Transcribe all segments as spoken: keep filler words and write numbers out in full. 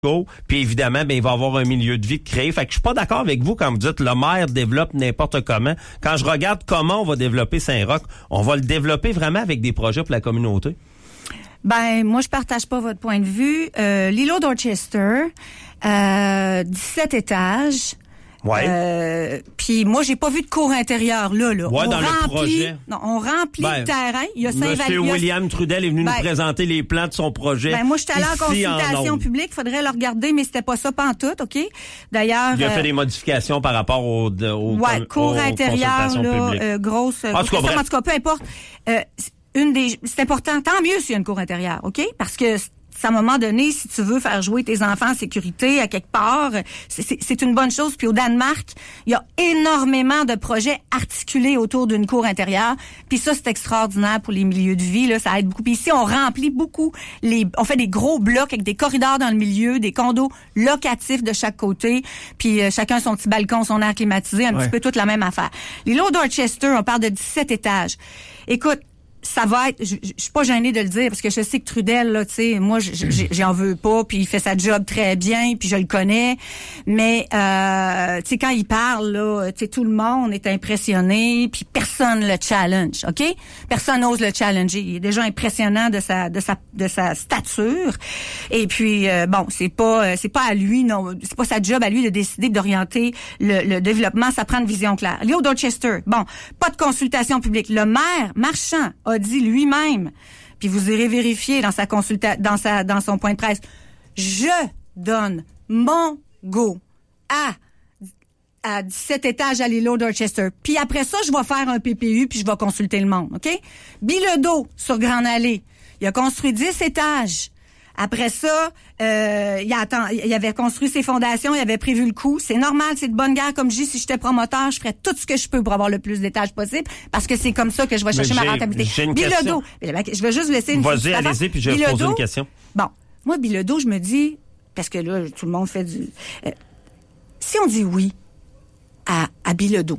Puis évidemment, ben il va y avoir un milieu de vie de créé. Fait que je suis pas d'accord avec vous quand vous dites le maire développe n'importe comment. Quand je regarde comment on va développer Saint-Roch, on va le développer vraiment avec des projets pour la communauté. Ben moi je partage pas votre point de vue. Euh, L'îlot Dorchester, euh, dix-sept étages. Ouais. Euh, puis moi j'ai pas vu de cour intérieure là là. Ouais, on dans remplit, le projet. Non, on remplit ben, le terrain. Il y a Monsieur William Trudel est venu ben, nous présenter les plans de son projet. Ben moi j'étais allée en consultation en publique, il faudrait le regarder, mais c'était pas ça pantoute, OK? D'ailleurs, il a euh, fait des modifications par rapport au, au ouais, cour intérieure là, euh, grosse. En tout, cas, en tout cas, peu importe. Euh, une des, c'est important. Tant mieux s'il y a une cour intérieure, OK? Parce que à un moment donné, si tu veux faire jouer tes enfants en sécurité à quelque part, c'est, c'est, c'est une bonne chose. Puis au Danemark, il y a énormément de projets articulés autour d'une cour intérieure. Puis ça, c'est extraordinaire pour les milieux de vie. Là, ça aide beaucoup. Puis ici, on remplit beaucoup. Les, on fait des gros blocs avec des corridors dans le milieu, des condos locatifs de chaque côté. Puis euh, chacun son petit balcon, son air climatisé, un ouais. petit peu toute la même affaire. L'îlot Dorchester, on parle de dix-sept étages. Écoute, ça va être, je, je suis pas gênée de le dire parce que je sais que Trudel là, tu sais, moi j'en veux pas, puis il fait sa job très bien, puis je le connais, mais euh, tu sais quand il parle là, tu sais tout le monde est impressionné, puis personne le challenge, ok? Personne n'ose le challenger. Il est déjà impressionnant de sa de sa de sa stature, et puis euh, bon, c'est pas c'est pas à lui non, c'est pas sa job à lui de décider d'orienter le, le développement. Ça prend une vision claire. Léo Dorchester, bon, pas de consultation publique. Le maire Marchand a dit lui-même, puis vous irez vérifier dans sa consulta- dans sa dans son point de presse, je donne mon go à à dix-sept étages à l'îlot Dorchester. Puis après ça, je vais faire un P P U puis je vais consulter le monde, OK? Bilodeau sur Grande Allée, il a construit dix étages. Après ça, euh, il, a, il avait construit ses fondations, il avait prévu le coût. C'est normal, c'est de bonne guerre. Comme je dis, si j'étais promoteur, je ferais tout ce que je peux pour avoir le plus d'étages possible, parce que c'est comme ça que je vais chercher ma rentabilité. J'ai une Bilodeau, question. Je vais juste vous laisser une Vas-y, allez-y, puis je vais Bilodeau, poser une question. Bon, moi, Bilodeau, je me dis, parce que là, tout le monde fait du... Euh, si on dit oui à, à Bilodeau,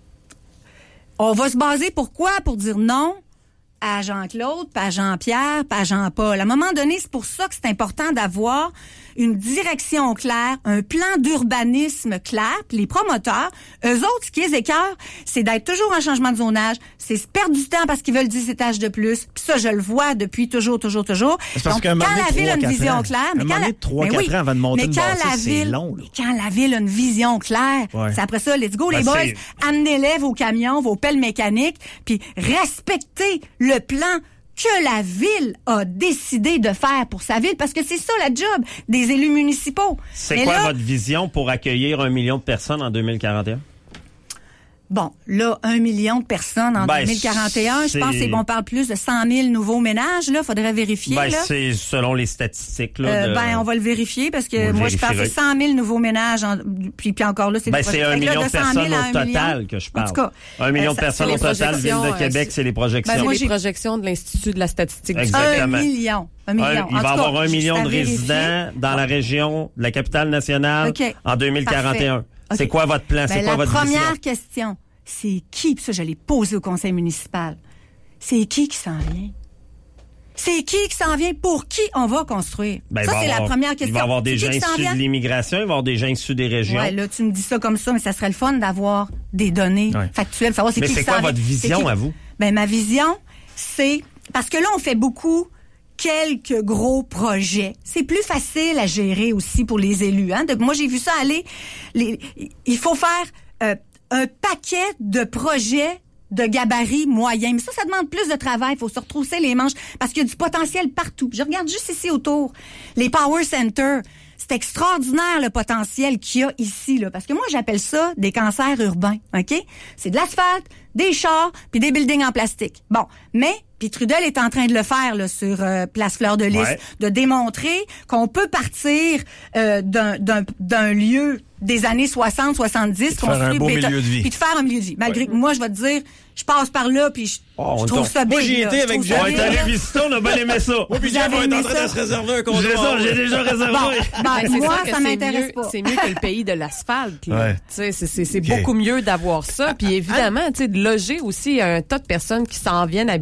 on va se baser pourquoi? Pour dire non à Jean-Claude, pas à Jean-Pierre, pas à Jean-Paul. À un moment donné, c'est pour ça que c'est important d'avoir une direction claire, un plan d'urbanisme clair. Puis les promoteurs, eux autres, ce qui les écœure, c'est d'être toujours en changement de zonage, c'est se perdre du temps parce qu'ils veulent dix étages de plus. Puis ça, je le vois depuis toujours, toujours, toujours. Donc, quand la ville a une vision claire... Mais quand la... trois quatre oui, ans avant de monter une bâtisse, c'est long. Mais quand la ville a une vision claire, ouais. c'est après ça, let's go ben les boys, c'est... amenez-les vos camions, vos pelles mécaniques, puis respectez le plan que la ville a décidé de faire pour sa ville, parce que c'est ça la job des élus municipaux. C'est Mais quoi là, votre vision pour accueillir un million de personnes en deux mille quarante et un? Bon, là, un million de personnes en ben, deux mille quarante et un, je pense qu'on parle plus de cent mille nouveaux ménages, là, faudrait vérifier. Ben, là. c'est selon les statistiques. Là, euh, de... Ben, on va le vérifier, parce que Vous moi, je pense que c'est cent mille nouveaux ménages, en... puis, puis encore là, c'est... Ben, c'est un million de personnes au total million. que je parle. En tout cas, un million euh, de personnes au total, Ville de Québec, c'est les projections. Ben, moi, c'est les projections de l'Institut de la statistique. Exactement. Un million. Un million. Un, il va y avoir cas, un million de vérifier. résidents dans la région de la capitale nationale okay. en deux mille quarante et un. Okay. C'est quoi votre plan? Ben, c'est quoi votre vision? La première question, c'est qui? Puis ça, je l'ai posé au conseil municipal. C'est qui qui s'en vient? C'est qui qui s'en vient? Pour qui on va construire? Ben, ça, c'est avoir, la première question. Il va y avoir des gens issus vient? de l'immigration, il va y avoir des gens issus des régions. Ouais, là, tu me dis ça comme ça, mais ça serait le fun d'avoir des données ouais. factuelles, savoir c'est mais qui c'est qui quoi s'en votre vient. vision à vous? Ben, ma vision, c'est... Parce que là, on fait beaucoup... quelques gros projets. C'est plus facile à gérer aussi pour les élus. Hein? De, moi, j'ai vu ça aller. Les, il faut faire euh, un paquet de projets de gabarit moyen. Mais ça, ça demande plus de travail. Il faut se retrousser les manches parce qu'il y a du potentiel partout. Je regarde juste ici autour. Les Power Centers. C'est extraordinaire le potentiel qu'il y a ici, là. Parce que moi, j'appelle ça des cancers urbains. OK? C'est de l'asphalte, des chars, puis des buildings en plastique. Bon. Mais, puis Trudel est en train de le faire, là, sur euh, Place Fleur de Lys, ouais. de démontrer qu'on peut partir euh, d'un, d'un, d'un lieu des années soixante soixante-dix, construire un beau béton, milieu de vie. Puis de faire un milieu de vie. Malgré ouais. que moi, je vais te dire, je passe par là, puis je, oh, je trouve ça big. Moi, j'y étais avec Jean. On est allé visiter, on a bien aimé ça. Moi, puis Jean va être en train de se réserver un comptoir. J'ai ça, j'ai déjà réservé. Bon, ben, moi, ça, ça m'intéresse mieux, pas. C'est mieux que le pays de l'asphalte. Ouais. C'est, c'est, c'est okay. beaucoup mieux d'avoir ça. Puis évidemment, tu sais, de loger aussi un tas de personnes qui s'en viennent habiter ici.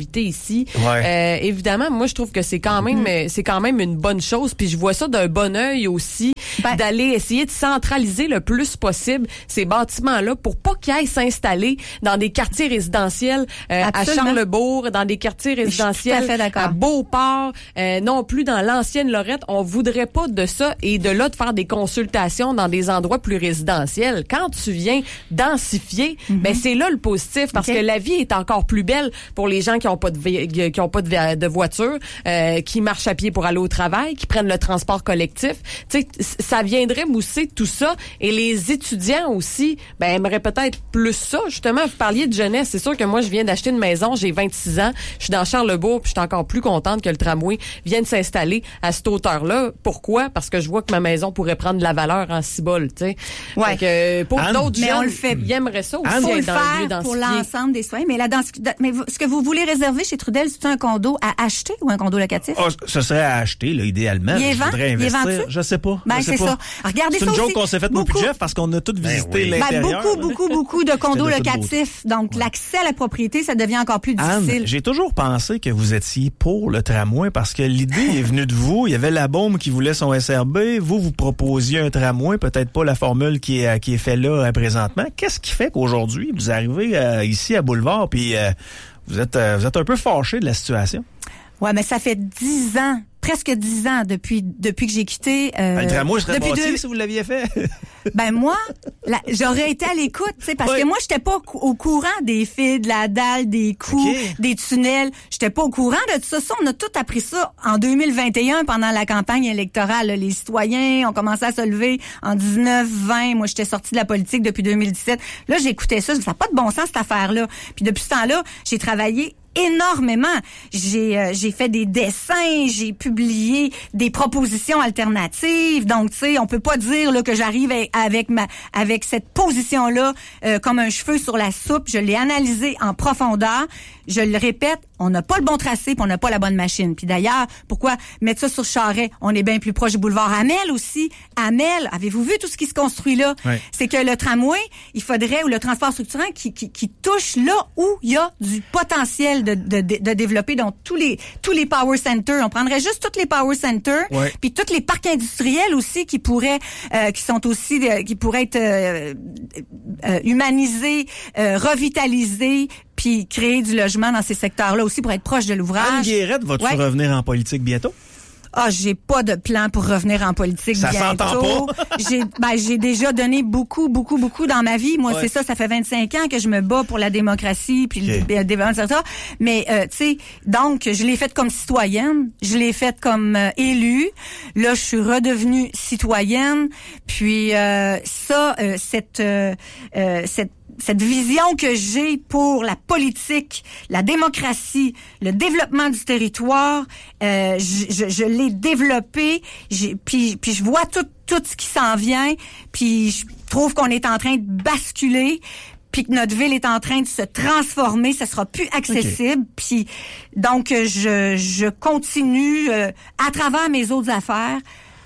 aussi. Ouais. Euh, évidemment, moi, je trouve que c'est quand même, mm-hmm. c'est quand même une bonne chose. Puis je vois ça d'un bon œil aussi, ben, d'aller essayer de centraliser le plus possible ces bâtiments-là pour pas qu'ils aillent s'installer dans des quartiers résidentiels euh, à Charlesbourg, dans des quartiers résidentiels à Beauport, euh, non plus dans l'ancienne Lorette. On voudrait pas de ça et de là de faire des consultations dans des endroits plus résidentiels. Quand tu viens densifier, mm-hmm. ben c'est là le positif parce okay. que la vie est encore plus belle pour les gens qui ont pas de qui ont pas de, de voiture, euh, qui marchent à pied pour aller au travail, qui prennent le transport collectif. Tu sais, ça viendrait mousser tout ça et les étudiants aussi, ben aimeraient peut-être plus ça. Justement, vous parliez de jeunesse. C'est sûr que moi, je viens d'acheter une maison, j'ai vingt-six ans, je suis dans Charlesbourg, puis je suis encore plus contente que le tramway vienne s'installer à cette hauteur-là. Pourquoi? Parce que je vois que ma maison pourrait prendre de la valeur en cibole, tu sais. Ouais. Fait que pour Anne, d'autres mais jeunes, on le fait. Ils aimeraient ça aussi. Anne, faut être le dans faire le lieu pour densifié. l'ensemble des soins. Mais, la dens... mais ce que vous voulez réserver chez Trudel, c'est un condo à acheter ou un condo locatif? Oh, ce serait à acheter, là, idéalement. Il est je voudrais investir. Il est vendu? Je sais pas. Ben, je sais c'est pas. ça. Regardez c'est ça une joke aussi. qu'on s'est fait, moi puis Jeff, parce qu'on a tous visité ben oui. l'intérieur. Ben, beaucoup, beaucoup, beaucoup de condos locatifs. Donc, ouais. l'accès à la propriété, ça devient encore plus difficile. Anne, j'ai toujours pensé que vous étiez pour le tramway parce que l'idée est venue de vous. Il y avait la bombe qui voulait son S R B. Vous, vous proposiez un tramway, peut-être pas la formule qui est, qui est faite là présentement. Qu'est-ce qui fait qu'aujourd'hui, vous arrivez euh, ici à Boulevard puis euh, vous êtes euh, vous êtes un peu fâché de la situation? Ouais, mais ça fait dix ans, presque dix ans depuis depuis que j'ai quitté. Euh, ben, le tramway serait bâti deux... si vous l'aviez fait. Ben moi, la, j'aurais été à l'écoute, tu sais, parce oui. que moi, j'étais pas au courant des fils, de la dalle, des coups, okay. des tunnels. J'étais pas au courant de tout ça. ça. On a tout appris ça en deux mille vingt et un pendant la campagne électorale. Les citoyens ont commencé à se lever en dix-neuf vingt. Moi, j'étais sortie de la politique depuis deux mille dix-sept. Là, j'écoutais ça. Ça n'a pas de bon sens, cette affaire-là. Puis depuis ce temps-là, j'ai travaillé énormément. J'ai euh, j'ai fait des dessins, j'ai publié des propositions alternatives. Donc, tu sais, on peut pas dire là que j'arrive avec ma avec cette position-là euh, comme un cheveu sur la soupe. Je l'ai analysé en profondeur. Je le répète, on n'a pas le bon tracé, puis on n'a pas la bonne machine. Puis d'ailleurs, pourquoi mettre ça sur Charest? On est bien plus proche du boulevard Amel aussi. Amel, avez-vous vu tout ce qui se construit là? Oui. C'est que le tramway, il faudrait, ou le transport structurant, qui, qui, qui touche là où il y a du potentiel de, de, de, de développer. Donc, tous les tous les power centers, on prendrait juste tous les power centers, oui. puis tous les parcs industriels aussi qui pourraient, euh, qui sont aussi, euh, qui pourraient être euh, euh, humanisés, euh, revitalisés, puis créer du logement dans ces secteurs-là aussi pour être proche de l'ouvrage. Anne Guérette, vas-tu ouais. revenir en politique bientôt? Ah, j'ai pas de plan pour revenir en politique ça bientôt. Ça s'entend pas. j'ai ben j'ai déjà donné beaucoup beaucoup beaucoup dans ma vie. Moi, ouais. c'est ça, ça fait vingt-cinq ans que je me bats pour la démocratie puis okay. le développement, et cetera. Mais euh, tu sais, donc je l'ai faite comme citoyenne, je l'ai faite comme euh, élue. Là, je suis redevenue citoyenne. Puis euh, ça, euh, cette euh, euh, cette cette vision que j'ai pour la politique, la démocratie, le développement du territoire, euh, je, je, je l'ai développé, j'ai, puis, puis je vois tout, tout ce qui s'en vient, puis je trouve qu'on est en train de basculer, puis que notre ville est en train de se transformer, ça sera plus accessible, okay. Puis donc je, je continue euh, à travers mes autres affaires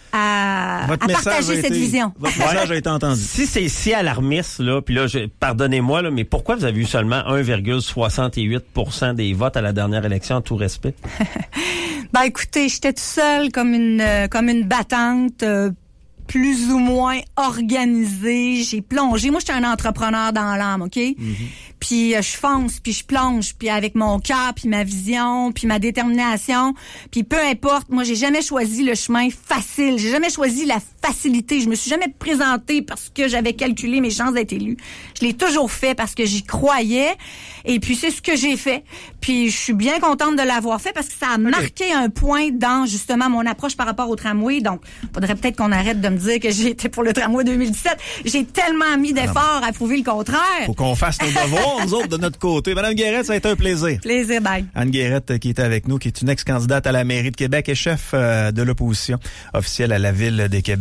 à, à partager cette été, vision. Votre message a été entendu. Si c'est si alarmiste, là, puis là, je, pardonnez-moi, là, mais pourquoi vous avez eu seulement un virgule soixante-huit pour cent des votes à la dernière élection, en tout respect? Ben écoutez, j'étais toute seule comme une euh, comme une battante, euh, plus ou moins organisée. J'ai plongé. Moi, j'étais un entrepreneur dans l'âme, OK? Mm-hmm. Puis euh, je fonce, puis je plonge, puis avec mon cœur, puis ma vision, puis ma détermination, puis peu importe, moi j'ai jamais choisi le chemin facile, j'ai jamais choisi la facilité, je me suis jamais présentée parce que j'avais calculé mes chances d'être élue. Je l'ai toujours fait parce que j'y croyais, et puis c'est ce que j'ai fait. Puis je suis bien contente de l'avoir fait parce que ça a marqué okay. un point dans justement mon approche par rapport au tramway. Donc, faudrait peut-être qu'on arrête de me dire que j'ai été pour le tramway deux mille dix-sept. J'ai tellement mis d'efforts à prouver le contraire. Faut qu'on fasse nos devoirs. Nous autres, de notre côté. Madame Guérette, ça a été un plaisir. Plaisir, bye. Anne Guérette qui était avec nous, qui est une ex-candidate à la mairie de Québec et chef euh, de l'opposition officielle à la Ville de Québec.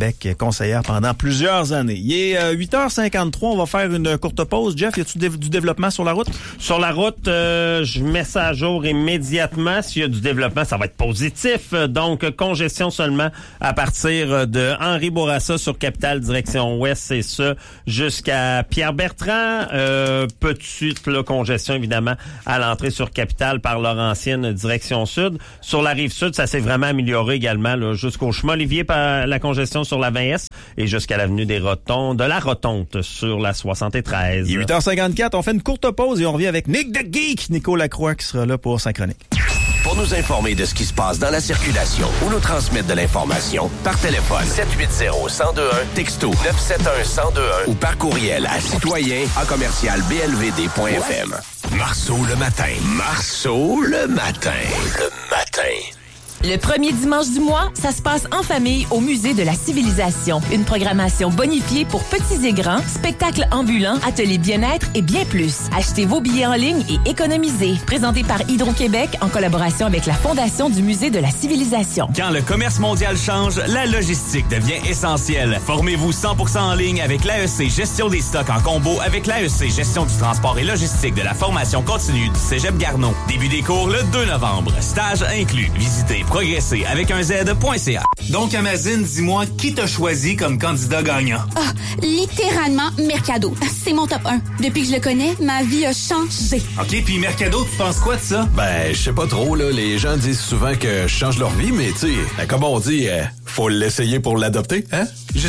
Québec, conseillère pendant plusieurs années. Il est euh, huit heures cinquante-trois, on va faire une courte pause. Jeff, y a-tu du, du développement sur la route? Sur la route, euh, je mets ça à jour immédiatement. S'il y a du développement, ça va être positif. Donc, congestion seulement à partir de Henri Bourassa sur Capitale, direction ouest, c'est ça, jusqu'à Pierre-Bertrand. Euh, petite là, congestion, évidemment, à l'entrée sur Capitale par Laurentienne, direction sud. Sur la rive sud, ça s'est vraiment amélioré également, là, jusqu'au chemin Olivier par la congestion sur la vingt S et jusqu'à l'avenue des Rotondes, de la Rotonde sur la soixante-treize. Il est huit heures cinquante-quatre, on fait une courte pause et on revient avec Nick the Geek, Nico Lacroix qui sera là pour sa chronique. Pour nous informer de ce qui se passe dans la circulation ou nous transmettre de l'information, par téléphone sept huit zéro, un zéro deux un, texto neuf sept un, un zéro deux un ou par courriel à citoyen à commercial b l v d point f m. Marceau le matin. Marceau le matin. Le matin. Le premier dimanche du mois, ça se passe en famille au Musée de la Civilisation. Une programmation bonifiée pour petits et grands, spectacles ambulants, ateliers bien-être et bien plus. Achetez vos billets en ligne et économisez. Présenté par Hydro-Québec en collaboration avec la Fondation du Musée de la Civilisation. Quand le commerce mondial change, la logistique devient essentielle. Formez-vous cent pour cent en ligne avec l'A E C Gestion des stocks en combo avec l'A E C Gestion du transport et logistique de la formation continue du Cégep Garneau. Début des cours le deux novembre. Stage inclus. Visitez progresser avec un Z.ca. Donc, Amazon, dis-moi, qui t'a choisi comme candidat gagnant? Ah, littéralement, Mercado. C'est mon top un. Depuis que je le connais, ma vie a changé. OK, puis Mercado, tu penses quoi de ça? Ben, je sais pas trop, là. Les gens disent souvent que je change leur vie, mais tu sais, comme on dit, euh, faut l'essayer pour l'adopter, hein? Je